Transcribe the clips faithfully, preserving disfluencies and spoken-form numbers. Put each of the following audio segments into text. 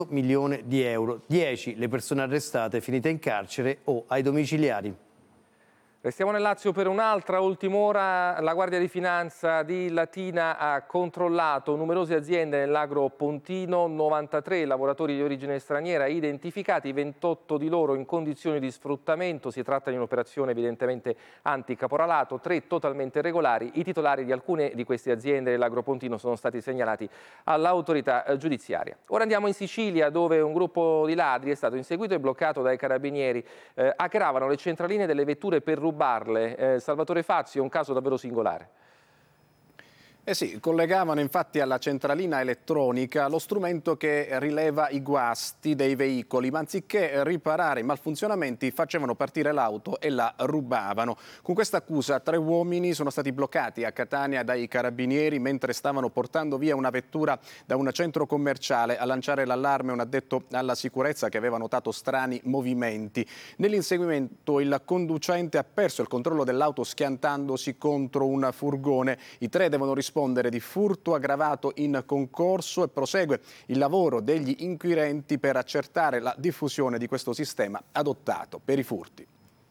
milioni di euro, dieci le persone arrestate finite in carcere o ai domiciliari. Restiamo nel Lazio per un'altra ultima ora. La Guardia di Finanza di Latina ha controllato numerose aziende nell'agro pontino, novantatré lavoratori di origine straniera identificati, ventotto di loro in condizioni di sfruttamento. Si tratta di un'operazione evidentemente anticaporalato, tre totalmente regolari. I titolari di alcune di queste aziende dell'agro pontino sono stati segnalati all'autorità giudiziaria. Ora andiamo in Sicilia, dove un gruppo di ladri è stato inseguito e bloccato dai carabinieri. Eh, hackeravano le centraline delle vetture per rubarle. Eh, Salvatore Fazio, un caso davvero singolare. Eh sì, collegavano infatti alla centralina elettronica lo strumento che rileva i guasti dei veicoli, ma anziché riparare i malfunzionamenti facevano partire l'auto e la rubavano. Con questa accusa tre uomini sono stati bloccati a Catania dai carabinieri mentre stavano portando via una vettura da un centro commerciale. A lanciare l'allarme un addetto alla sicurezza che aveva notato strani movimenti. Nell'inseguimento il conducente ha perso il controllo dell'auto schiantandosi contro un furgone. I tre devono rispondere rispondere di furto aggravato in concorso e prosegue il lavoro degli inquirenti per accertare la diffusione di questo sistema adottato per i furti.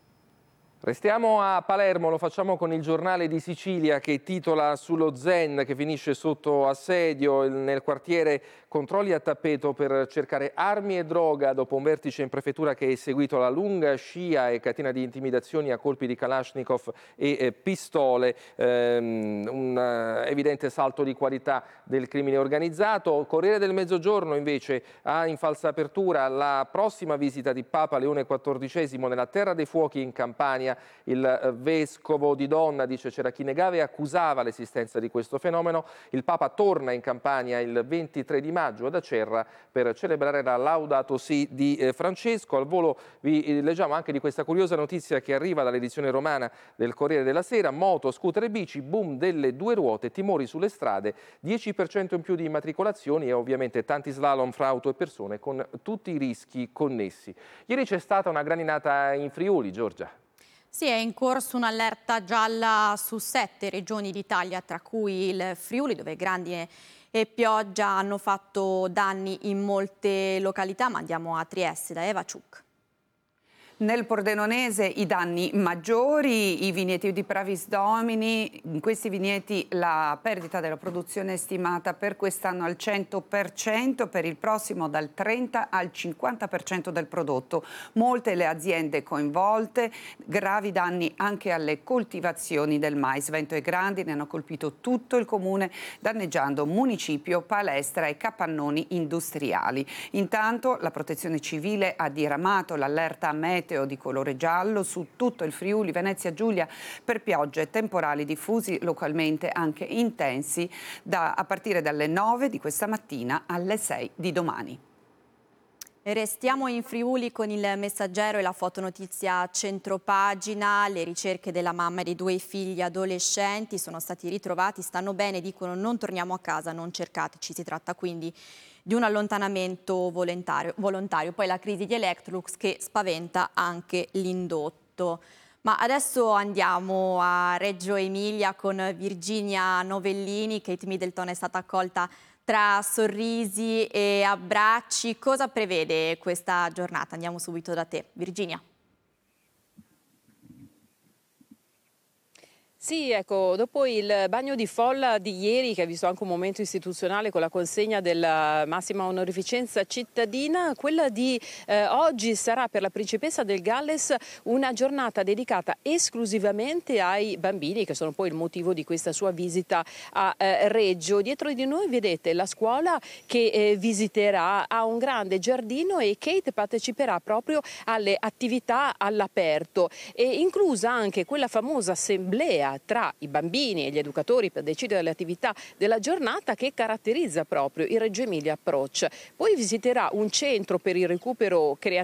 Restiamo a Palermo, lo facciamo con il Giornale di Sicilia che titola sullo Zen che finisce sotto assedio nel quartiere, controlli a tappeto per cercare armi e droga dopo un vertice in prefettura che ha eseguito la lunga scia e catena di intimidazioni a colpi di Kalashnikov e eh, pistole, ehm, un uh, evidente salto di qualità del crimine organizzato. Corriere del Mezzogiorno invece ha in falsa apertura la prossima visita di Papa Leone quattordicesimo nella Terra dei Fuochi in Campania. Il vescovo di Donna, dice, c'era chi negava e accusava l'esistenza di questo fenomeno. Il Papa torna in Campania il ventitré di maggio ad Acerra per celebrare la Laudato Si di eh, Francesco. Al volo vi eh, leggiamo anche di questa curiosa notizia che arriva dall'edizione romana del Corriere della Sera. Moto, scooter e bici, boom delle due ruote, timori sulle strade, dieci per cento in più di immatricolazioni e ovviamente tanti slalom fra auto e persone con tutti i rischi connessi. Ieri c'è stata una graninata in Friuli, Giorgia. Sì, è in corso un'allerta gialla su sette regioni d'Italia, tra cui il Friuli, dove grandine e pioggia hanno fatto danni in molte località. Ma andiamo a Trieste da Eva Ciuc. Nel Pordenonese i danni maggiori, i vigneti di Pravis Domini. In questi vigneti la perdita della produzione è stimata per quest'anno al cento per cento, per il prossimo dal trenta al cinquanta per cento del prodotto. Molte le aziende coinvolte, gravi danni anche alle coltivazioni del mais. Vento e grandine hanno colpito tutto il comune, danneggiando municipio, palestra e capannoni industriali. Intanto la Protezione Civile ha diramato l'allerta meteo di colore giallo su tutto il Friuli, Venezia Giulia per piogge e temporali diffusi, localmente anche intensi, da, a partire dalle nove di questa mattina alle sei di domani. Restiamo in Friuli con il Messaggero e la fotonotizia centropagina. Le ricerche della mamma e dei due figli adolescenti sono stati ritrovati, stanno bene, dicono non torniamo a casa, non cercateci. Si tratta quindi di un allontanamento volontario. volontario. Poi la crisi di Electrolux che spaventa anche l'indotto. Ma adesso andiamo a Reggio Emilia con Virginia Novellini. Kate Middleton è stata accolta tra sorrisi e abbracci. Cosa prevede questa giornata? Andiamo subito da te, Virginia. Sì, ecco, dopo il bagno di folla di ieri, che ha visto anche un momento istituzionale con la consegna della massima onorificenza cittadina, quella di eh, oggi sarà per la principessa del Galles una giornata dedicata esclusivamente ai bambini, che sono poi il motivo di questa sua visita a eh, Reggio. Dietro di noi vedete la scuola che eh, visiterà, ha un grande giardino e Kate parteciperà proprio alle attività all'aperto, e inclusa anche quella famosa assemblea tra i bambini e gli educatori per decidere le attività della giornata che caratterizza proprio il Reggio Emilia Approach. Poi visiterà un centro per il recupero creativo